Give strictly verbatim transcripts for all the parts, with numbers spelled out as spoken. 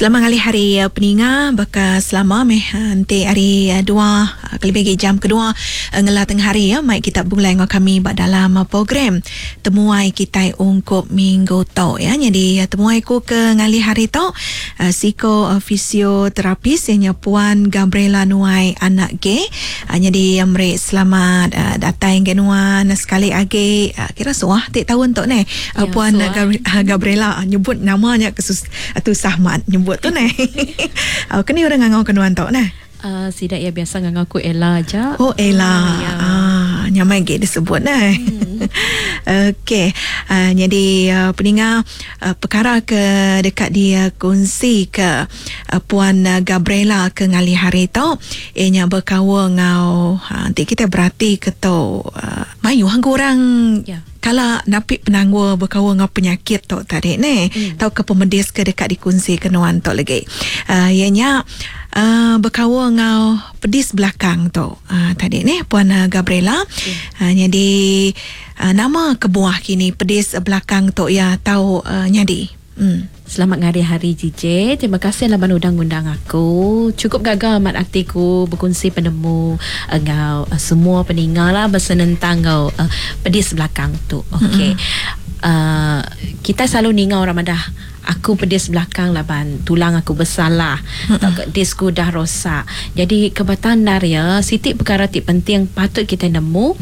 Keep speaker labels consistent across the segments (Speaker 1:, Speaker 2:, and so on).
Speaker 1: Selamat kali hari uh, peninga baka selama meh nanti hari uh, dua uh, kelebih jam kedua uh, ngelah tengah hari ya mai kita mulai dengan kami bak dalam uh, program temuai kita ungkup minggu tau ya. Jadi uh, temuai ku ke ngali hari tau uh, psiko uh, fisioterapis yang Puan Gabriela Nuai anak ge. Uh, jadi amri selamat uh, datang ke nuan sekali lagi uh, kira suah tak tahun tok ne uh,
Speaker 2: ya,
Speaker 1: Puan uh, Gabriela uh, nyebut namanya kesus tu sahmat nyebut tu ne. Oh, kini orang ngangau kenuan tok ne.
Speaker 2: Uh, sidak ya biasa ngaku Ella aja.
Speaker 1: Oh Ella.
Speaker 2: Uh, ya.
Speaker 1: Ah, nyamai ge disebut ne. Hmm. Okey. Uh, jadi uh, peninga uh, perkara ke dekat dia kongsi ke uh, Puan uh, Gabriela ke ngali hari tu ianya berkawa ngau ha, nanti kita berarti ke tu uh, mayu hang orang ya. Kalau napik penangwa berkawa dengan penyakit tu tadi ni hmm. tau ke pemedis ke dekat dikunci kenuan tu lagi uh, ianya uh, berkawa dengan pedis belakang tu uh, tadi ni Puan uh, Gabriela hmm. uh, jadi uh, nama kebuah kini pedis belakang tu ya tahu uh, nyadi hmm.
Speaker 2: Selamat ngari hari J J. Terima kasih laban undang-undang aku. Cukup gagal mat aktiku berkongsi penemu engau uh, semua peningal lah bersenentang ngau uh, pedis belakang tu. Okey. Mm-hmm. Uh, kita selalu ningau Ramadah. Aku pedis belakang laban tulang aku bersalah. Mm-hmm. Tak disku dah rosak. Jadi kebatan daria sitik perkara ti penting patut kita nemu.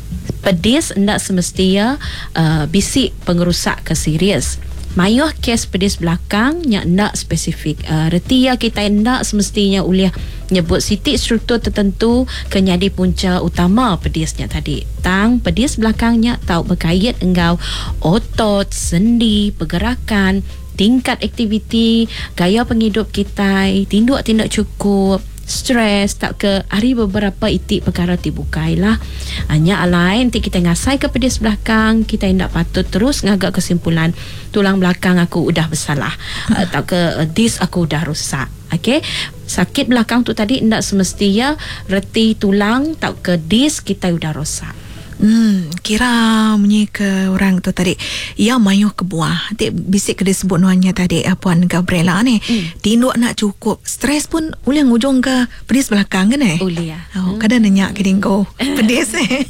Speaker 2: Pedis ndak semestinya uh, bisik pengerusak ke serius. Mayuh kes pedis belakang yang nak spesifik. Uh, reti ya kita nak semestinya uliah nyebut sitik struktur tertentu kenyadi punca utama pedisnya tadi. Tang pedis belakangnya tahu berkait engau otot, sendi, pergerakan, tingkat aktiviti, gaya penghidup kita, tinduk-tinduk cukup, stres tak ke hari beberapa itik perkara tibukai lah. Hanya lain nanti kita ngasai ke pedis belakang, kita tidak patut terus ngagak kesimpulan tulang belakang aku udah bersalah. uh, tak ke uh, dis aku udah rosak. Okey, sakit belakang tu tadi tidak semestinya reti tulang tak ke dis kita udah rosak.
Speaker 1: Hmm, kira bunyi ke orang tu tadi ia mayuh ke buah nanti bisik ke disebut nuannya tadi Puan Gabriela ni hmm. tinduk nak cukup stres pun boleh ngujung ke pedis belakang kan eh
Speaker 2: boleh ya
Speaker 1: oh, hmm. kadang nenyak ke dingko pedis eh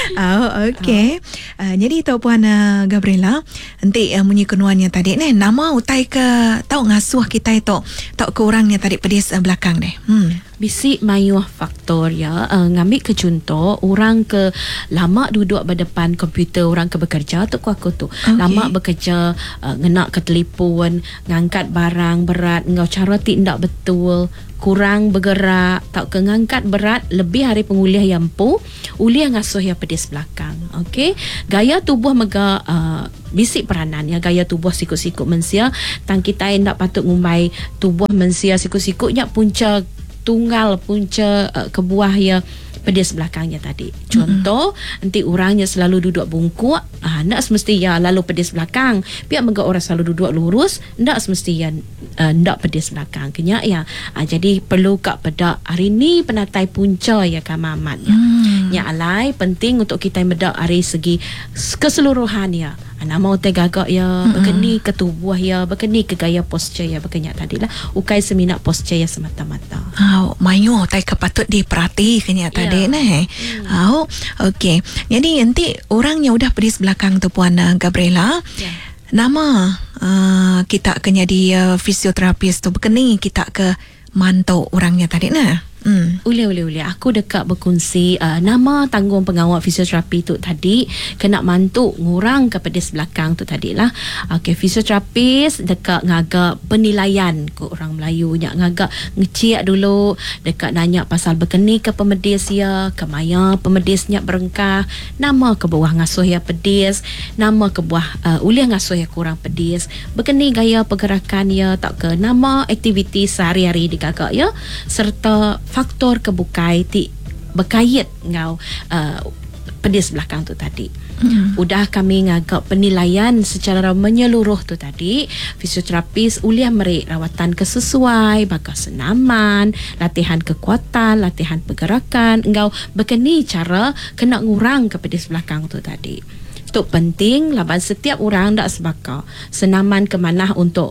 Speaker 1: oh, okey oh. uh, jadi tahu Puan uh, Gabriela nanti uh, bunyi ke nuannya tadi ni nama utai ke tahu ngasuh kita itu tahu ke orangnya tadi pedis uh, belakang ni hmm.
Speaker 2: Bisi mayuh faktor ya uh, ngambil ke contoh orang ke lama duduk berdepan komputer orang ke bekerja tu aku tu okay. Lama bekerja uh, ngenak ke telefon ngangkat barang berat ngau cara tindak betul kurang bergerak tak ke ngangkat berat lebih hari penguliah yang pu uliah ngasuh ya pedis belakang. Okey, gaya tubuh mega uh, bisik peranan ya gaya tubuh sikut-sikut mensia tang kita ndak patut ngumbai tubuh mensia sikut-sikutnya punca tunggal punca uh, kebuah ya pedis belakangnya tadi. Contoh, mm-hmm. nanti orangnya selalu duduk bungkuk, ah ndak semesti ya lalu pedis belakang. Biar mega orang selalu duduk lurus, ndak semesti ya uh, ndak pedis belakang. Kenya ya. Ah, jadi perlu kak pedak hari ni penatai punca ya kamamat ya. Mm. Ya alai penting untuk kita medak hari segi keseluruhan ya. Anak mau tegagak ya, mm-hmm. berkeni ke tubuh ya, berkeni ke gaya posture ya, berkenyak tadilah. Ukai seminat posture ya semata-mata.
Speaker 1: Oh, mayu tai kepatut diperhati kenyak tadi ne. Hmm. Oh, okey. Jadi nanti orangnya udah pedis belakang tu Puan uh, Gabriela. Yeah. Nama uh, kita kena di uh, fisioterapis tu berkeni kita ke mantau orangnya tadi ne. Hmm.
Speaker 2: Uli uli uli aku dekat berkongsi uh, nama tanggung pengawal fisioterapi tu tadi kena mantuk ngurang ke pedis belakang tu tadilah. Okey, fisioterapis dekat ngagak penilaian ke orang Melayu nyak ngagak ngeciak dulu dekat nanya pasal berkeni ke pemedis ya, ke maya pemedis nyak berengkah, nama ke bawah ngasuh ya pedis, nama ke bawah uh, uli ngasuh ya kurang pedis, berkeni gaya pergerakan ya tak ke nama aktiviti sehari-hari digagak ya serta faktor kebukai ti berkait ngau uh, pedis belakang tu tadi. Mm. Udah kami ngagak penilaian secara menyeluruh tu tadi. Fisioterapis uliah meri rawatan kesesuai, bagas senaman, latihan kekuatan, latihan pergerakan, engau berkeni cara kena ngurang ke pedis belakang tu tadi. Tu penting laban setiap orang dak sebaka senaman ke mana untuk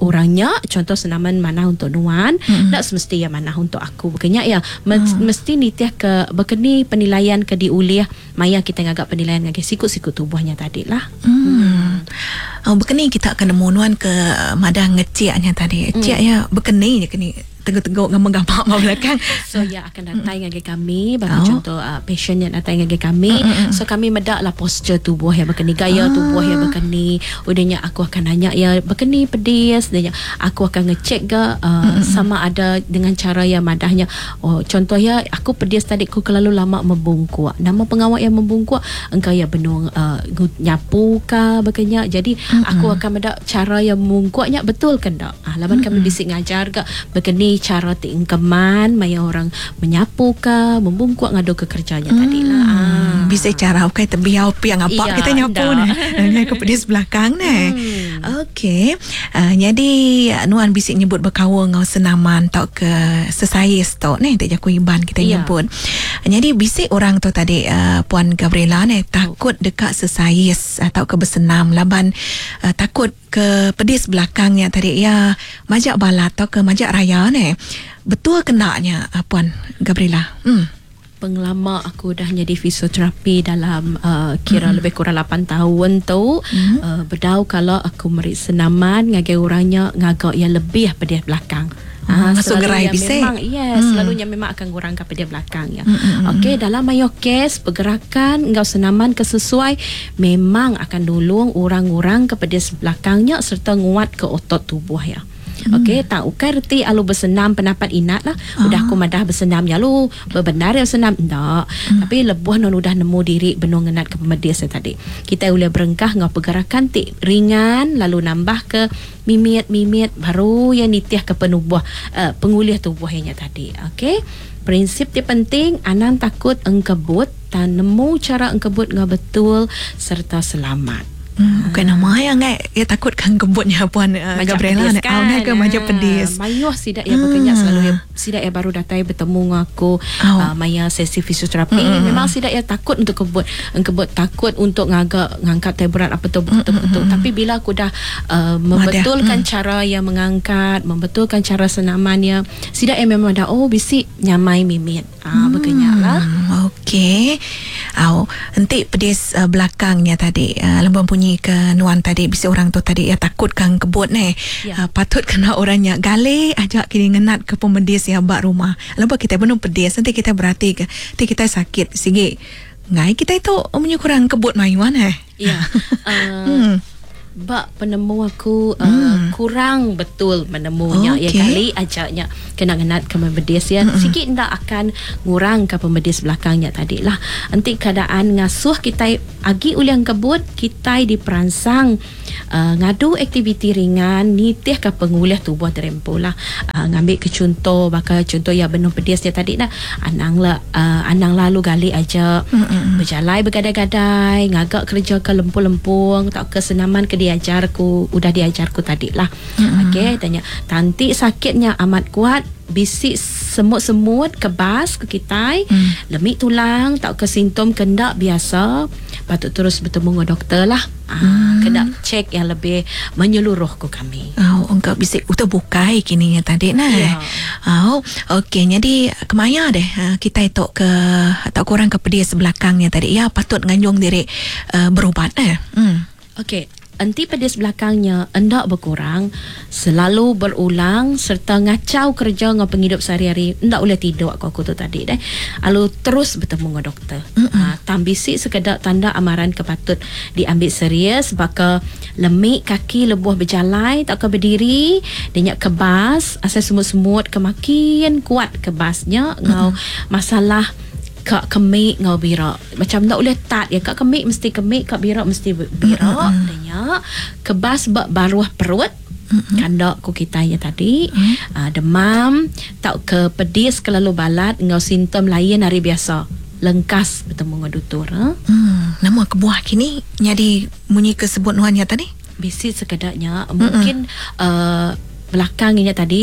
Speaker 2: orangnya, contoh senaman manah untuk Nuan, mm-hmm. tak semesti yang manah untuk aku. Bukannya ya, mm. mesti nitiah ke berkeni penilaian ke diuliah, maya kita ngagak penilaian ngagak sikut-sikut tubuhnya tadi lah.
Speaker 1: Hmm. Hmm. Oh, berkeni kita akan nemu Nuan ke madah ngeciaknya tadi. Ciak mm. ya berkeni je keni teguk-teguk gambar-gambar mak belakang.
Speaker 2: So ya akan datang ngagi kami, bagi oh. contoh uh, patient yang datang ngagi kami. Mm-mm. So kami medak lah posture tubuh yang berkeni, gaya ah. tubuh yang berkeni. Udahnya aku akan nanya ya berkeni pedis, dan aku akan ngecek ke uh, sama ada dengan cara yang madahnya. Oh contoh ya aku pedis tadi aku terlalu lama membungkuk. Nama pengawal yang membungkuk engkau ya benung uh, nyapu ke berkenya. Jadi Mm-mm. aku akan medak cara yang membungkuknya betul ke tak? Ah laban Mm-mm. kami bisik ngajar ke berkeni cara tingkeman maya orang menyapu ke membungkuk ngadu ke kerjanya hmm, tadi lah. Ah.
Speaker 1: Bisa cara okay terbiau pi yang apa iya, kita nyapu ni. Ke pedis belakang ni. Hmm. Okey. Uh, jadi Nuan bisik nyebut berkawa ngau senaman tau ke sesais tau ni tak jaku iban kita iya. nyebut. Jadi bisik orang tu tadi uh, Puan Gabriela ni takut dekat sesais atau ke bersenam laban uh, takut ke pedis belakangnya tadi ya majak balat atau ke majak raya ni. Betul kenanya uh, Puan Gabriela? Hmm.
Speaker 2: Penglama aku dah jadi fisioterapi dalam uh, kira mm-hmm. lebih kurang lapan tahun tu. Mm-hmm. uh, Berdau kalau aku merik senaman ngagai orangnya ngagak yang lebih pedis belakang.
Speaker 1: Ah, masuk gerai bisik.
Speaker 2: Memang, yes, hmm. selalunya memang akan kurang ke pedis belakang ya. Mm-hmm. Okey, dalam mayo kes pergerakan engkau senaman kesesuai memang akan dulung orang-orang ke pedis belakangnya serta nguat ke otot tubuh ya. Hmm. Okey, tak ukar reti alu bersenam pendapat inat lah. Ah. Udah aku madah bersenam ya lu berbenar ya senam tak. Hmm. Tapi lebuh non udah nemu diri benung ngenat ke pemedis tadi. Kita boleh berengkah ngau pergerakan tik ringan lalu nambah ke mimit-mimit baru yang nitiah ke penubuh uh, pengulih tubuhnya tadi. Okey. Prinsip dia penting anan takut engkebut tan nemu cara engkebut ngau betul serta selamat.
Speaker 1: Hmm, bukan nama yang ngai ya takut kan kebutnya Puan uh, Gabriela nak kan, ke majak pedis.
Speaker 2: Mayuh sidak ya berkenyak hmm. selalu ya sidak ya baru datang bertemu dengan aku oh. uh, maya sesi fisioterapi hmm. memang sidak ya takut untuk kebut engkebut takut untuk ngagak ngangkat teberat apa tu betul betul hmm. tapi bila aku dah uh, membetulkan hmm. cara yang mengangkat membetulkan cara senamannya sidak ya memang dah oh bisik nyamai mimit ah uh, hmm. berkenyak lah.
Speaker 1: Okey. Au nanti pedis uh, belakangnya tadi uh, lembang bunyi ke Nuan tadi bisa orang tu tadi ya takut kan kebut ni ya. uh, patut kena orangnya gale ajak kini ngenat ke pemedis ya bak rumah lepas kita penuh pedis nanti kita berhati ke nanti kita sakit sige ngai kita itu menyukurang kebut mayuan eh
Speaker 2: ya uh, hmm. Bak penemu aku uh, hmm. kurang betul menemunya okay. ya kali ajaknya kena ngenat ke pemedis ya hmm. sikit ndak akan ngurang ke pemedis belakangnya tadi lah nanti keadaan ngasuh kita agi uliang kebut kita diperansang uh, ngadu aktiviti ringan nitih ke pengulih tubuh terempo lah uh, ngambil ke contoh bakal contoh ya benuh pedisnya tadi lah anang la, uh, anang lalu gali aja hmm. berjalai bergadai-gadai ngagak kerja ke lempung-lempung tak ke senaman ke diajarku udah diajarku tadi lah mm-hmm. okey tanya tanti sakitnya amat kuat bisik semut-semut kebas ke kita mm. lemik tulang tak ke simptom kendak biasa patut terus bertemu dengan doktor lah ah, mm. kena cek yang lebih menyeluruh ke kami
Speaker 1: oh engkau bisik udah bukai kini tadi nah yeah. oh okey jadi kemaya deh kita itu ke atau kurang ke pedis belakangnya tadi ya patut nganjung diri uh, berubat eh mm.
Speaker 2: okey anti pedis belakangnya hendak berkurang selalu berulang serta ngacau kerja dengan penghidup sehari-hari hendak boleh tidur aku, aku tu tadi deh lalu terus bertemu dengan doktor ha, tambisik sekedar tanda amaran kepatut diambil serius bakal lemik kaki lebuh berjalai tak ke berdiri dia kebas asal semut-semut kemakin kuat kebasnya ngau masalah kak kemik ngau birak macam tak boleh tat ya kak kemik mesti kemik kak birak mesti birak mm-hmm. danya kebas bak baruah perut mm-hmm. kandak ku kita ya tadi mm-hmm. uh, demam tak ke pedis kelalu balat ngau simptom lain hari biasa lengkas bertemu dengan doktor ha?
Speaker 1: hmm, nama kebuah kini jadi munyi kesebut nuannya tadi
Speaker 2: bisik sekedarnya mm-hmm. mungkin uh, belakangnya tadi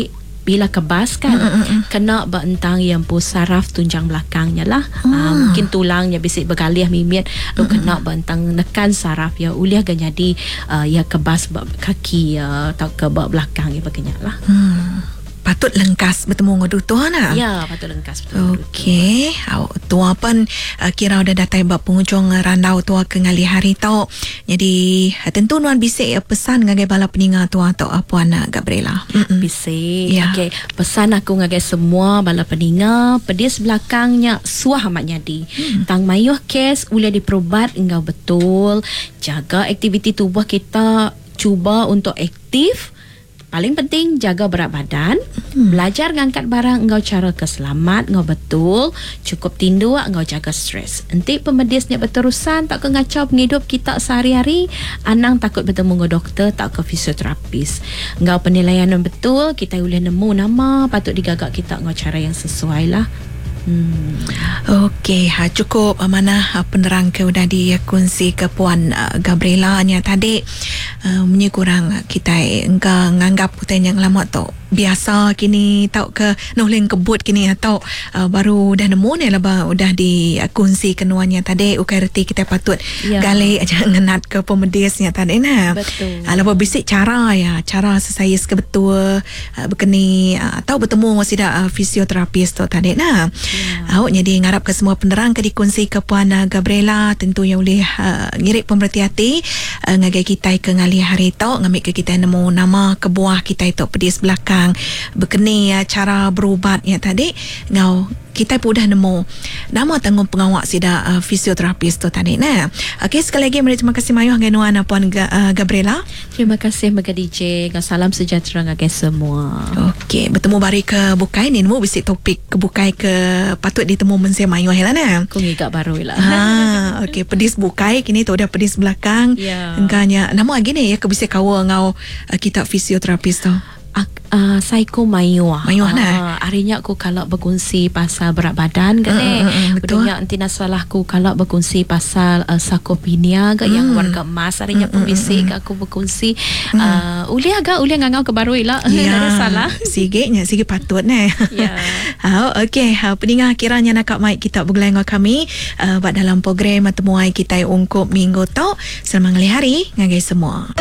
Speaker 2: bila kebas kan mm-hmm. kena bentang yang pu saraf tunjang belakangnya lah mm. uh, mungkin tulangnya bisik bergalih mimit mm-hmm. kena bentang nekan saraf ya uliah gan jadi uh, ya kebas kaki ya uh, ke belakang ya begini lah
Speaker 1: hmm. Patut lengkas bertemu dengan tua nak?
Speaker 2: Ya, patut lengkas bertemu.
Speaker 1: Okey. Tua pun uh, kira udah datang bab penghujung randau tua ke ngali hari tau. Jadi tentu nuan bisik uh, pesan ngagai bala peninga tua atau uh, Puan uh, Gabriela.
Speaker 2: Mm-mm. Bisik.
Speaker 1: Ya.
Speaker 2: Okey, pesan aku ngagai semua bala peninga, pedis belakangnya suah amat nyadi. Hmm. Tang mayuh kes boleh diperubat engkau betul. Jaga aktiviti tubuh kita, cuba untuk aktif. Paling penting jaga berat badan, hmm. belajar ngangkat barang engkau cara keselamat engkau betul, cukup tidur engkau jaga stres. Nanti pemedisnya berterusan tak ke ngacau penghidup kita sehari-hari, anang takut bertemu dengan doktor, tak ke fisioterapis. Engkau penilaian yang betul, kita boleh nemu nama patut digagak kita engkau cara yang sesuai lah. Hmm.
Speaker 1: Okey, ha, cukup amanah uh, penerang ke udah dikongsi ke Puan uh, Gabriela nya tadi. Uh, Menye kurang uh, kita engkau nganggap putan yang lama tu biasa kini tau ke noleng kebut kini atau uh, baru dah nemu ni lah bang udah dikongsi kenuannya tadi ukai reti kita patut ya. Gali aja ngenat ke pemedisnya tadi nah.
Speaker 2: Betul.
Speaker 1: Uh, lepas bisik cara ya, cara sesaya kebetul uh, berkeni uh, atau bertemu dengan uh, fisioterapis tu tadi nah. Ya. Awak jadi ngarap ke semua penerang ke dikongsi ke Puan uh, Gabriela tentu yang boleh uh, ngirik pemerhati-hati uh, ngagai kita ke ngali hari tau ngambil ke kita nemu nama kebuah kita itu pedis belakang berkeni uh, cara berubat ya tadi ngau kita pun dah nemu nama tanggung pengawak sida uh, fisioterapis tu tadi nah. Okey, sekali lagi terima kasih mayuh dengan Puan uh, Gabriela.
Speaker 2: Terima kasih Mega D J. Salam sejahtera ngage semua.
Speaker 1: Okey, bertemu bari ke bukai ni nemu bisik topik ke bukai ke patut ditemu mensia mayuh lah nah.
Speaker 2: Ku ngigak baru lah.
Speaker 1: Ha, okey, pedis bukai kini tu dah pedis belakang.
Speaker 2: Ya.
Speaker 1: Engkanya nama lagi ni ya ke bisik kawa ngau uh, kita fisioterapis tu.
Speaker 2: Uh, Saiko Mayuah
Speaker 1: Mayuah nah.
Speaker 2: uh, harinya aku kalau berkongsi pasal berat badan ke ni.
Speaker 1: Mm, mm, mm, betul.
Speaker 2: Udahnya nanti nasalah aku kalau berkongsi pasal uh, sarkopenia ke mm. yang warga emas harinya mm, pembisik mm, mm. aku berkongsi mm. uh, uli agak uli ngangau ke baru lah.
Speaker 1: Ya,
Speaker 2: tak ada salah.
Speaker 1: Sikitnya sikit patut nah.
Speaker 2: Ya.
Speaker 1: Oh, okey, uh, pendengar kiranya nak kat mic kita bergelai dengan kami uh, buat dalam program temuai kita ungkup minggu tu. Selamat hari ngagai semua.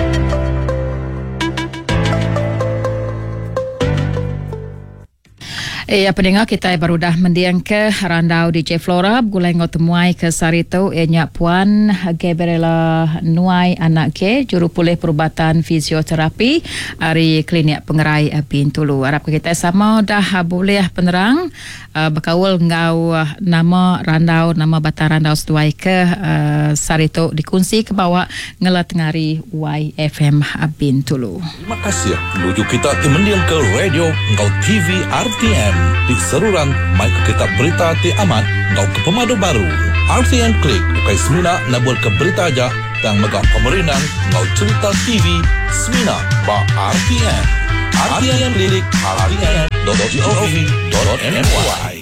Speaker 3: Eh, pendengar kita baru dah mendiang ke randau D J Flora gulai ngotemuai ke sarito enya Puan Gabriela Nuai anak ke juru pulih perubatan fisioterapi dari klinik pengerai Bintulu. Harap kita sama dah boleh penerang uh, berkaul ngau uh, nama randau nama bata randau setuai ke uh, sarito dikongsi ke bawah ngelat ngari Y F M Bintulu.
Speaker 4: Terima kasih menuju kita mendiang ke radio ngau T V R T M di seruran mai ke kitab berita ti amat ngau ke pemadu baru R T M Klik ukai semina nabul ke berita aja dan megah pemerinang ngau cerita T V semina ba R T M R T M Klik R T M dot gov dot N Y.